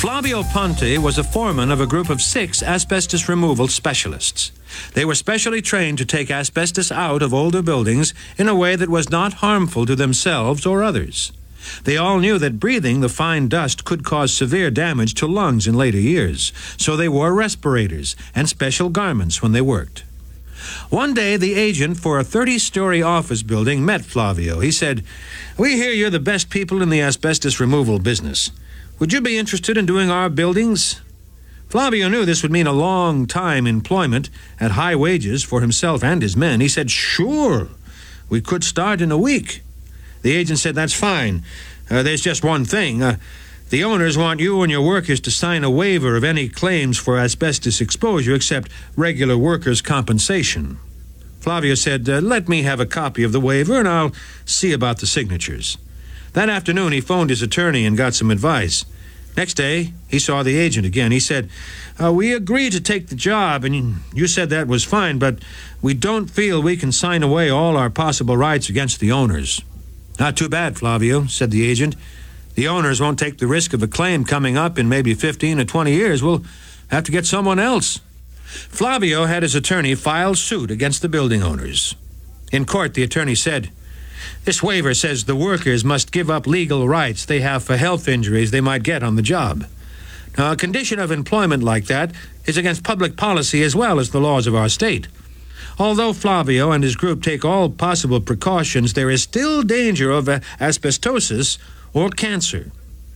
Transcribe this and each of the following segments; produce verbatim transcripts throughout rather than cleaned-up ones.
Flavio Ponte was a foreman of a group of six asbestos removal specialists. They were specially trained to take asbestos out of older buildings in a way that was not harmful to themselves or others. They all knew that breathing the fine dust could cause severe damage to lungs in later years, so they wore respirators and special garments when they worked. One day, the agent for a thirty-story office building met Flavio. He said, "We hear you're the best people in the asbestos removal business. Would you be interested in doing our buildings?" Flavio knew this would mean a long time employment at high wages for himself and his men. He said, "Sure, we could start in a week." The agent said, "That's fine. Uh, there's just one thing. Uh, the owners want you and your workers to sign a waiver of any claims for asbestos exposure except regular workers' compensation." Flavio said, uh, "Let me have a copy of the waiver and I'll see about the signatures." That afternoon, he phoned his attorney and got some advice. Next day, he saw the agent again. He said, uh, "We agreed to take the job, and you said that was fine, but we don't feel we can sign away all our possible rights against the owners." "Not too bad, Flavio," said the agent. "The owners won't take the risk of a claim coming up in maybe fifteen or twenty years. We'll have to get someone else." Flavio had his attorney file suit against the building owners. In court, the attorney said, "This waiver says the workers must give up legal rights they have for health injuries they might get on the job. Now, a condition of employment like that is against public policy as well as the laws of our state. Although Flavio and his group take all possible precautions, there is still danger of asbestosis or cancer."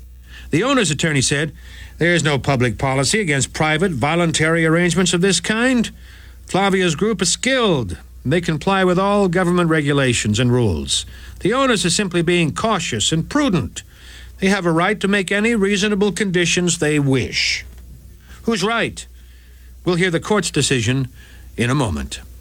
The owner's attorney said, "There is no public policy against private, voluntary arrangements of this kind. Flavio's group is skilled. They comply with all government regulations and rules. The owners are simply being cautious and prudent. They have a right to make any reasonable conditions they wish." Who's right? We'll hear the court's decision in a moment.